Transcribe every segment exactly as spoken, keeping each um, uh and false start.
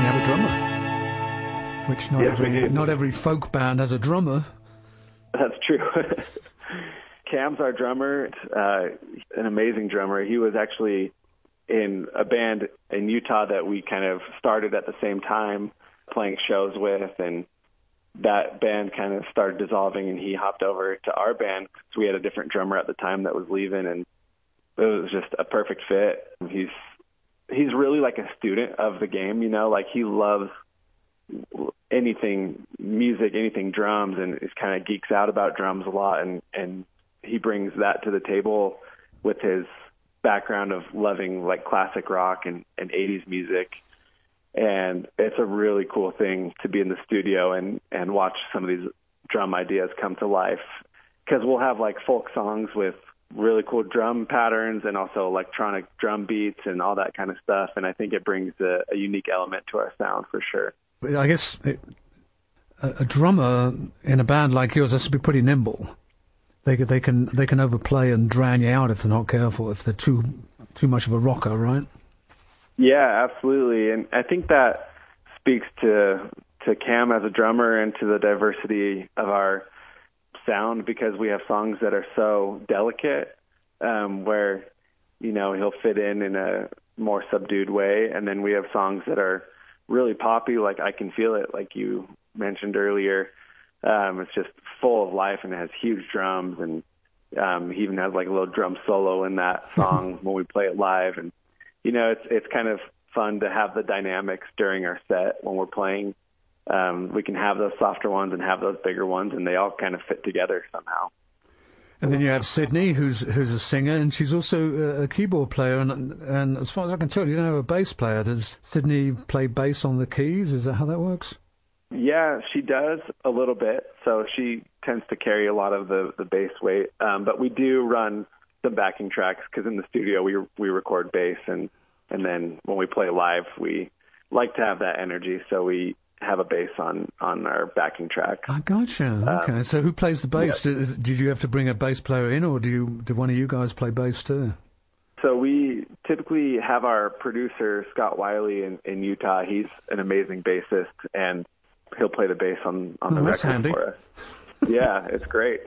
have a drummer, which not Yes, every we do. not every folk band has a drummer. That's true. Cam's our drummer, uh, an amazing drummer. He was actually in a band in Utah that we kind of started at the same time playing shows with, and that band kind of started dissolving, and he hopped over to our band because we had a different drummer at the time that was leaving, and it was just a perfect fit. He's he's really like a student of the game, you know, like he loves anything music, anything drums, and is kind of geeks out about drums a lot, and and he brings that to the table with his background of loving like classic rock and, and eighties music. And it's a really cool thing to be in the studio and, and watch some of these drum ideas come to life, because we'll have like folk songs with really cool drum patterns and also electronic drum beats and all that kind of stuff. And I think it brings a, a unique element to our sound for sure. I guess it, a, a drummer in a band like yours has to be pretty nimble. They they can they can overplay and drown you out if they're not careful, if they're too too much of a rocker, right? Yeah, absolutely. And I think that speaks to to Cam as a drummer and to the diversity of our sound, because we have songs that are so delicate, um, where, you know, he'll fit in in a more subdued way. And then we have songs that are really poppy, like I Can Feel It, like you mentioned earlier. Um, it's just full of life, and it has huge drums, and um, he even has like a little drum solo in that song when we play it live. And, you know, it's it's kind of fun to have the dynamics during our set when we're playing. Um, we can have those softer ones and have those bigger ones, and they all kind of fit together somehow. And then you have Sydney, who's who's a singer, and she's also a, a keyboard player. And and as far as I can tell, you don't have a bass player. Does Sydney play bass on the keys? Is that how that works? Yeah, she does a little bit. So she tends to carry a lot of the, the bass weight. Um, but we do run some backing tracks, because in the studio we we record bass, and, and then when we play live, we like to have that energy. So we have a bass on, on our backing track. I gotcha. Okay. Um, so who plays the bass? Yeah. Did, did you have to bring a bass player in, or do you do one of you guys play bass too? So we typically have our producer, Scott Wiley, in, in Utah. He's an amazing bassist, and he'll play the bass on, on oh, the record handy. for us. Yeah, it's great.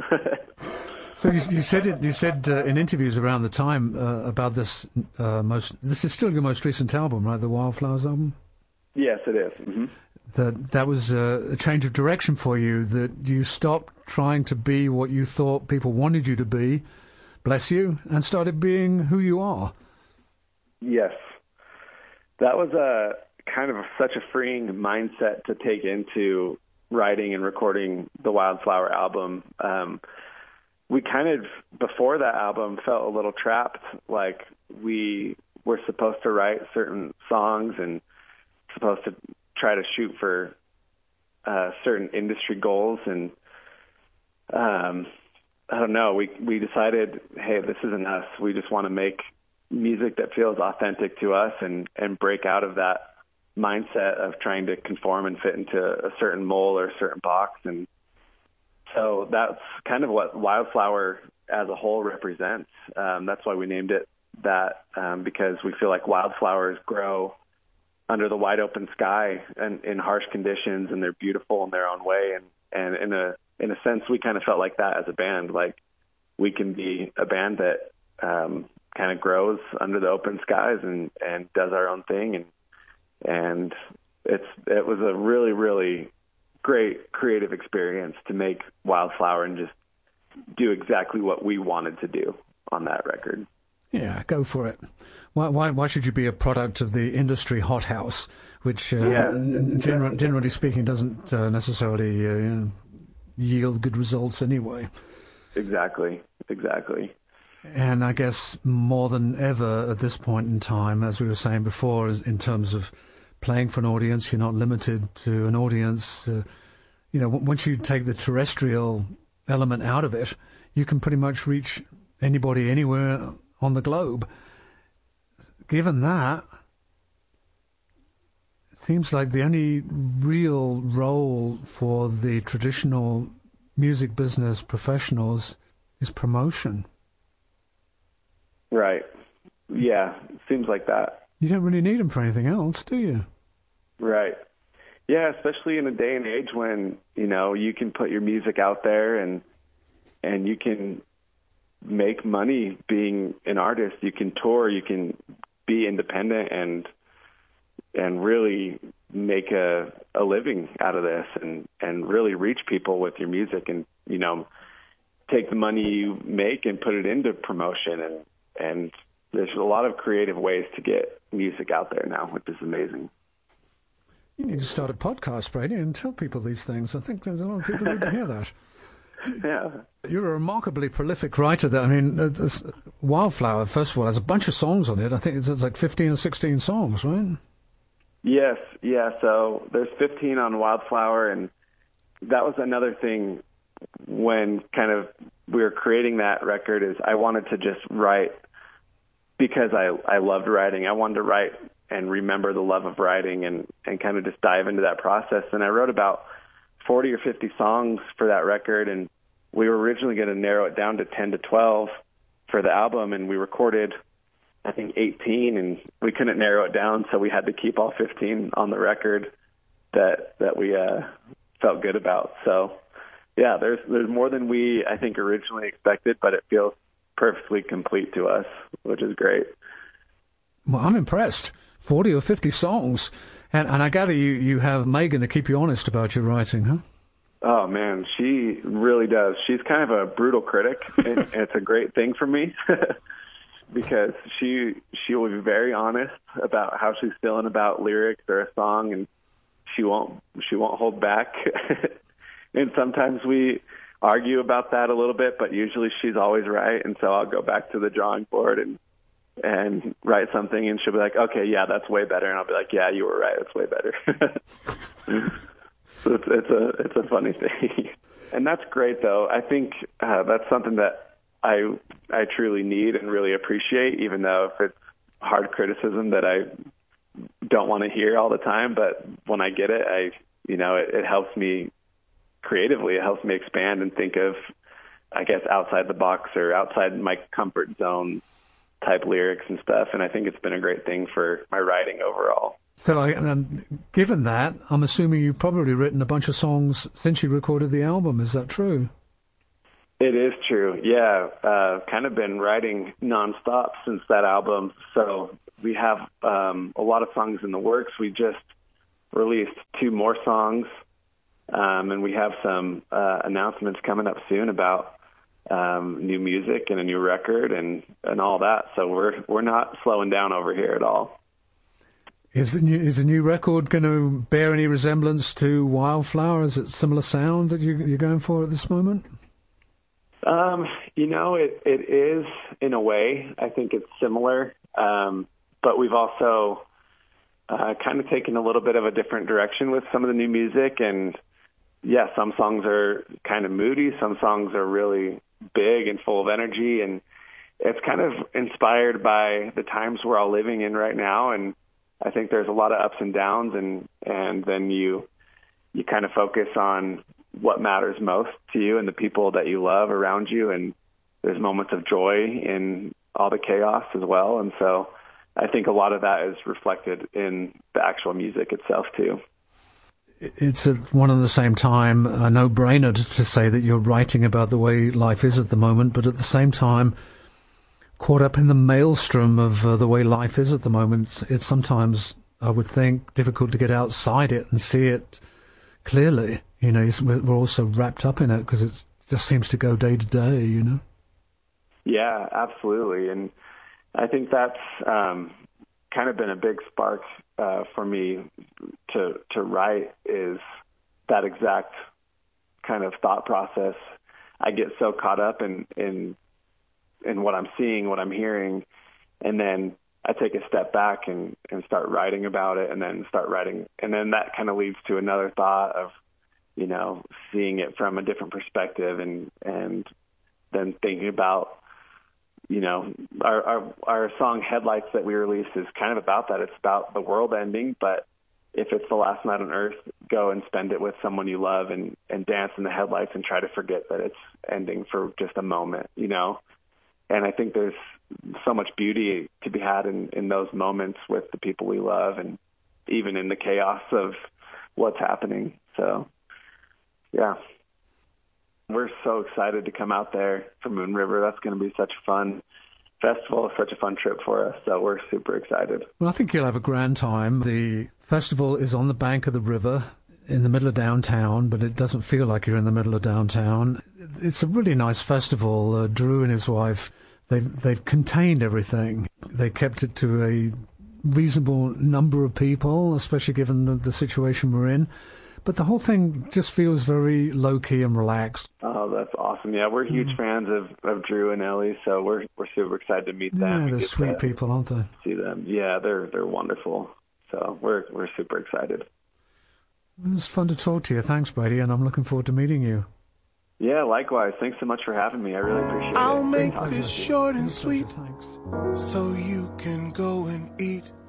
So you, you said it. You said uh, in interviews around the time uh, about this uh, most. This is still your most recent album, right? The Wildflowers album. Yes, it is. Mm-hmm. That that was a, a change of direction for you. That you stopped trying to be what you thought people wanted you to be, bless you, and started being who you are. Yes, that was a kind of a, such a freeing mindset to take into writing and recording the Wildflower album. Um, we kind of, before that album, felt a little trapped, like we were supposed to write certain songs and supposed to try to shoot for uh, certain industry goals. And um, I don't know, we, we decided, hey, this isn't us. We just want to make music that feels authentic to us, and, and break out of that mindset of trying to conform and fit into a certain mold or a certain box. And so that's kind of what Wildflower as a whole represents. Um, that's why we named it that, um, because we feel like wildflowers grow under the wide open sky and in harsh conditions, and they're beautiful in their own way. And, and in a, in a sense, we kind of felt like that as a band. Like, we can be a band that um, kind of grows under the open skies and, and does our own thing. And, And it's it was a really, really great creative experience to make Wildflower and just do exactly what we wanted to do on that record. Yeah, go for it. Why why, why should you be a product of the industry hothouse, which, uh, yeah. gener- generally speaking, doesn't uh, necessarily uh, yield good results anyway? Exactly, exactly. And I guess more than ever at this point in time, as we were saying before, in terms of playing for an audience, you're not limited to an audience. Uh, you know, once you take the terrestrial element out of it, you can pretty much reach anybody anywhere on the globe. Given that, it seems like the only real role for the traditional music business professionals is promotion. Right. Yeah, seems like that. You don't really need them for anything else, do you? Right. Yeah, especially in a day and age when, you know, you can put your music out there and and you can make money being an artist. You can tour, you can be independent and and really make a a living out of this and and really reach people with your music and, you know, take the money you make and put it into promotion and and there's a lot of creative ways to get music out there now, which is amazing. You need to start a podcast, Brady, and tell people these things. I think there's a lot of people who need to hear that. Yeah. You're a remarkably prolific writer. That I mean, uh, Wildflower, first of all, has a bunch of songs on it. I think it's, it's like fifteen or sixteen songs, right? Yes, yeah. So there's fifteen on Wildflower, and that was another thing when kind of we were creating that record is I wanted to just write because I, I loved writing. I wanted to write and remember the love of writing and, and kind of just dive into that process. And I wrote about forty or fifty songs for that record, and we were originally going to narrow it down to ten to twelve for the album, and we recorded, I think, eighteen, and we couldn't narrow it down, so we had to keep all fifteen on the record that that we uh, felt good about. So, yeah, there's there's more than we, I think, originally expected, but it feels perfectly complete to us, which is great. Well, I'm impressed. forty or fifty songs. And, and I gather you, you have Megan to keep you honest about your writing, huh? Oh, man, she really does. She's kind of a brutal critic, and it's a great thing for me because she she will be very honest about how she's feeling about lyrics or a song, and she won't she won't hold back. And sometimes we argue about that a little bit, but usually she's always right, and so I'll go back to the drawing board and and write something, and she'll be like, okay, yeah, that's way better. And I'll be like, yeah, you were right. That's way better. So it's, it's a, it's a funny thing. And that's great though. I think uh, that's something that I, I truly need and really appreciate, even though if it's hard criticism that I don't want to hear all the time, but when I get it, I, you know, it, it helps me creatively. It helps me expand and think of, I guess, outside the box or outside my comfort zone type lyrics and stuff, and I think it's been a great thing for my writing overall. So, like, um, given that, I'm assuming you've probably written a bunch of songs since you recorded the album. Is that true? It is true, yeah. Uh, kind of been writing nonstop since that album, so we have um, a lot of songs in the works. We just released two more songs, um, and we have some uh, announcements coming up soon about Um, new music and a new record and, and all that. So we're we're not slowing down over here at all. Is the new is the new record going to bear any resemblance to Wildflower? Is it similar sound that you, you're going for at this moment? Um, you know, it it is in a way. I think it's similar, um, but we've also uh, kind of taken a little bit of a different direction with some of the new music. And yeah, some songs are kind of moody. Some songs are really big and full of energy, and it's kind of inspired by the times we're all living in right now. And I think there's a lot of ups and downs, and and then you you kind of focus on what matters most to you and the people that you love around you, and there's moments of joy in all the chaos as well. And so I think a lot of that is reflected in the actual music itself too. It's at one and the same time a no-brainer to say that you're writing about the way life is at the moment, but at the same time, caught up in the maelstrom of uh, the way life is at the moment, it's, it's sometimes, I would think, difficult to get outside it and see it clearly. You know, we're also wrapped up in it because it just seems to go day to day, you know? Yeah, absolutely. And I think that's um, kind of been a big spark uh, for me to to write, is that exact kind of thought process. I get so caught up in, in in what I'm seeing, what I'm hearing, and then I take a step back and, and start writing about it, and then start writing. And then that kind of leads to another thought of, you know, seeing it from a different perspective, and, and then thinking about, you know, our, our our song Headlights that we released is kind of about that. It's about the world ending, but if it's the last night on Earth, go and spend it with someone you love and, and dance in the headlights and try to forget that it's ending for just a moment, you know? And I think there's so much beauty to be had in, in those moments with the people we love. And even in the chaos of what's happening. So, yeah. We're so excited to come out there for Moon River. That's going to be such a fun festival, such a fun trip for us. So we're super excited. Well, I think you'll have a grand time. The festival is on the bank of the river in the middle of downtown, but it doesn't feel like you're in the middle of downtown. It's a really nice festival. Uh, Drew and his wife, they've, they've contained everything. They kept it to a reasonable number of people, especially given the, the situation we're in. But the whole thing just feels very low-key and relaxed. Oh, that's awesome. Yeah, we're huge mm. fans of, of Drew and Ellie, so we're we're super excited to meet them. Yeah, they're sweet people, aren't they? See them. Yeah, they're they're wonderful. So we're we're super excited. It was fun to talk to you. Thanks, Brady, and I'm looking forward to meeting you. Yeah, likewise. Thanks so much for having me. I really appreciate I'll it. I'll make this short and sweet so you can go and eat.